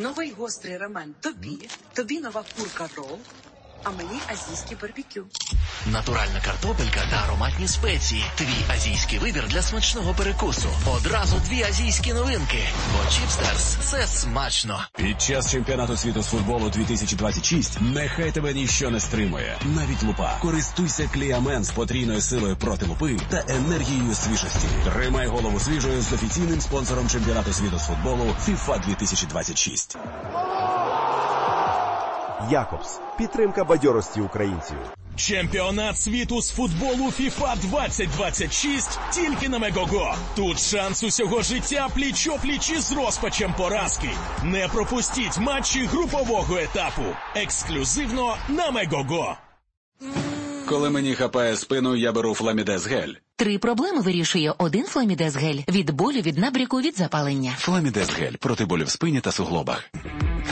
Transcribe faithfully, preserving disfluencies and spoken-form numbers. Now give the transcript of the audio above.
Новий гострий рамен тобі, тобі нова курка рол, а мені азійський барбекю. Натуральна картопелька та ароматні спеції. Твій азійський вибір для смачного перекусу. Одразу дві азійські новинки. Бо Чіпстерс – це смачно. Під час чемпіонату світу з футболу дві тисячі двадцять шість нехай тебе ніщо не стримує. Навіть лупа. Користуйся Кліамен з потрійною силою проти лупи та енергією свіжості. Тримай голову свіжою з офіційним спонсором чемпіонату світу з футболу фіфа дві тисячі двадцять шість. Якобс. Підтримка бадьорості українців. Чемпіонат світу з футболу фіфа двадцять двадцять шість тільки на Мегого. Тут шанс усього життя пліч-о-пліч із розпачем поразки. Не пропустіть матчі групового етапу. Ексклюзивно на Мегого. Коли мені хапає спину, я беру Фламідез гель. Три проблеми вирішує один Фламідез гель. Від болю, від набряку, від запалення. Фламідез гель проти болю в спині та суглобах.